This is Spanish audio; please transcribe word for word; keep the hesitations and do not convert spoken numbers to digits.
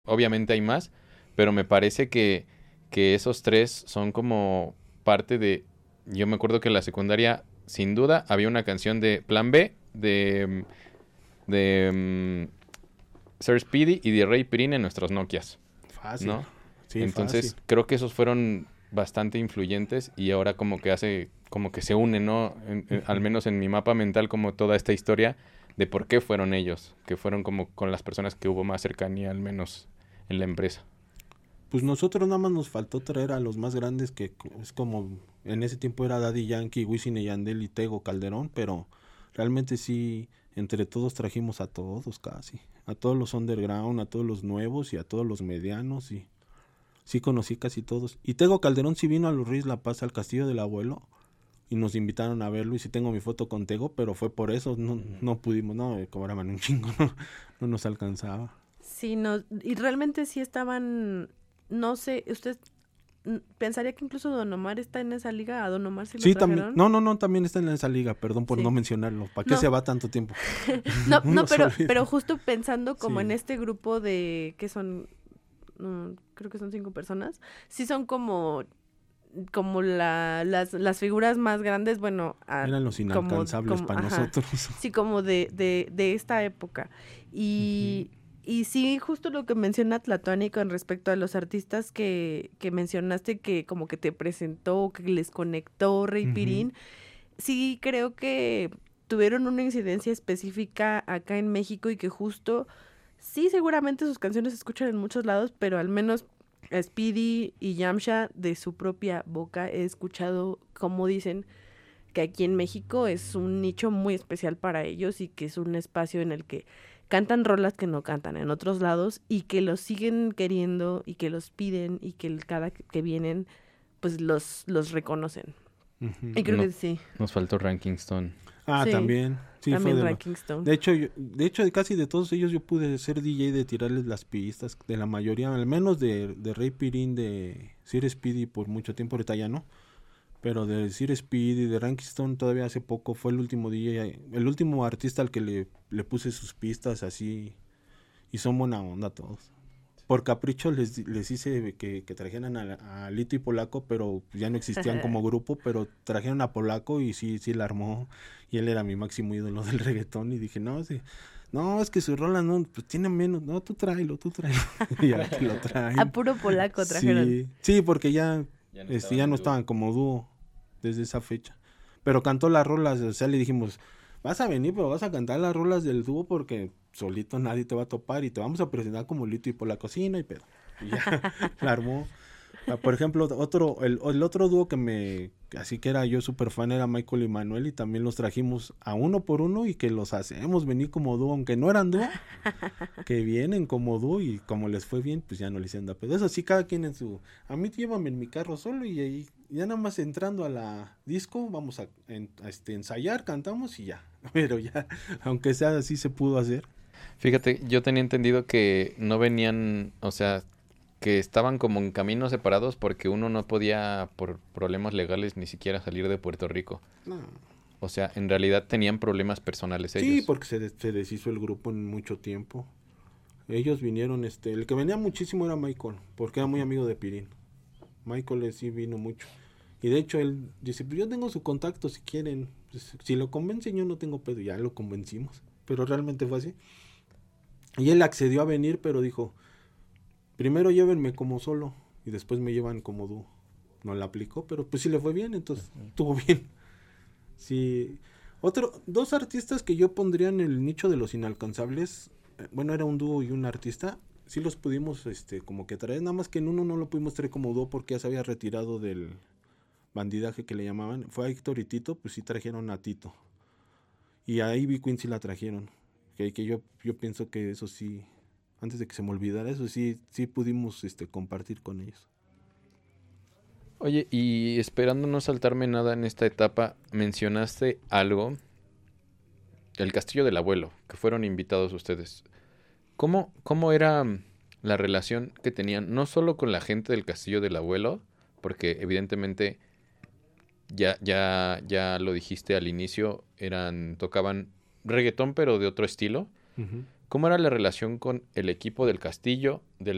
obviamente hay más, pero me parece que, que esos tres son como parte de... Yo me acuerdo que en la secundaria, sin duda, había una canción de Plan B, de, de um, Sir Speedy y de Ray Pirín en nuestros Nokias. Fácil. ¿No? Sí, Entonces, fácil. creo que esos fueron bastante influyentes y ahora como que hace, como que se une, ¿no? En, en, al menos en mi mapa mental, como toda esta historia de por qué fueron ellos, que fueron como con las personas que hubo más cercanía, al menos en la empresa. Pues nosotros nada más nos faltó traer a los más grandes, que es como, en ese tiempo era Daddy Yankee, Wisin y Yandel y Tego Calderón, pero realmente sí, entre todos trajimos a todos casi, a todos los underground, a todos los nuevos y a todos los medianos, y sí conocí casi todos. Y Tego Calderón sí vino a los Reyes La Paz, al Castillo del Abuelo, y nos invitaron a verlo, y sí tengo mi foto con Tego, pero fue por eso, no, no pudimos, no, cobraban un chingo, no, no nos alcanzaba. Sí, no, y realmente sí estaban, no sé, usted pensaría que incluso Don Omar está en esa liga, a Don Omar sí lo Sí, trajeron. también, no, no, no, también está en esa liga, perdón por Sí. no mencionarlo, ¿para qué No. se va tanto tiempo? no, no, Nos pero, olvida. pero justo pensando como Sí. en este grupo de, que son, mm, creo que son cinco personas, sí son como, como la, las, las figuras más grandes, bueno, a, Eran los inalcanzables como, para ajá, nosotros. sí, como de, de, de esta época. Y, uh-huh. y sí, justo lo que menciona Tlatuani con respecto a los artistas que, que mencionaste, que como que te presentó, que les conectó Ray uh-huh. Pirín, sí creo que tuvieron una incidencia específica acá en México y que justo, sí, seguramente sus canciones se escuchan en muchos lados, pero al menos a Speedy y Yamcha de su propia boca he escuchado cómo dicen que aquí en México es un nicho muy especial para ellos y que es un espacio en el que cantan rolas que no cantan en otros lados y que los siguen queriendo y que los piden y que cada que vienen pues los, los reconocen. Uh-huh. Y creo no, que sí. Nos faltó Ranking Stone. Ah, sí, también. Sí, también fue de, Ranking Stone. de hecho, yo, de hecho, de casi de todos ellos yo pude ser D J de tirarles las pistas, de la mayoría, al menos de, de Ray Pirín, de Sir Speedy por mucho tiempo, ahorita ya no. Pero de Sir Speedy, de Ranking Stone todavía hace poco fue el último D J, el último artista al que le, le puse sus pistas así, y son buena onda todos. Por capricho les, les hice que, que trajeran a, a Lito y Polaco, pero ya no existían como grupo, pero trajeron a Polaco y sí, sí la armó, y él era mi máximo ídolo del reggaetón, y dije, no, sí, no, es que su rola no, pues tiene menos, no, tú tráelo, tú tráelo, y ya que lo traen. A puro Polaco trajeron. Sí, sí, porque ya, ya no, este, estaban, ya no estaban como dúo desde esa fecha, pero cantó las rolas, o sea, le dijimos, vas a venir, pero vas a cantar las rolas del dúo porque solito nadie te va a topar y te vamos a presentar como Lito y por la cocina y pedo. Y ya la armó. Por ejemplo, otro, el, el otro dúo que me, así que era yo súper fan, era Michael y Manuel, y también los trajimos a uno por uno y que los hacemos venir como dúo, aunque no eran dúo, que vienen como dúo y como les fue bien, pues ya no les anda pedo. Eso sí, cada quien en su, a mí llévame en mi carro solo y ahí, ya nada más entrando a la disco, vamos a, en, a este, ensayar, cantamos y ya, pero ya, aunque sea así se pudo hacer. Fíjate, yo tenía entendido que no venían, o sea, que estaban como en caminos separados porque uno no podía, por problemas legales, ni siquiera salir de Puerto Rico. No. O sea, en realidad tenían problemas personales ellos. Sí, porque se, de, se deshizo el grupo en mucho tiempo. Ellos vinieron, este, el que venía muchísimo era Michael, porque era muy amigo de Pirín. Michael sí vino mucho. Y de hecho él dice, pues yo tengo su contacto si quieren. Pues, si lo convencen yo no tengo pedo, ya lo convencimos. Pero realmente fue así. Y él accedió a venir, pero dijo, primero llévenme como solo y después me llevan como dúo. No la aplicó, pero pues sí le fue bien, entonces uh-huh. estuvo bien. Sí. Otro, dos artistas que yo pondría en el nicho de los inalcanzables, eh, bueno, era un dúo y un artista, sí los pudimos este como que traer, nada más que en uno no lo pudimos traer como dúo porque ya se había retirado del bandidaje que le llamaban. Fue a Héctor y Tito, pues sí trajeron a Tito. Y a Ivy Queen sí la trajeron. Que, que yo, yo pienso que eso sí, antes de que se me olvidara, eso sí, sí pudimos este, compartir con ellos. Oye, y esperando no saltarme nada en esta etapa, mencionaste algo, el Castillo del Abuelo, que fueron invitados ustedes. ¿Cómo, cómo era la relación que tenían, no solo con la gente del Castillo del Abuelo, porque evidentemente ya, ya, ya lo dijiste al inicio, eran, tocaban reggaetón pero de otro estilo? Uh-huh. ¿Cómo era la relación con el equipo del Castillo, del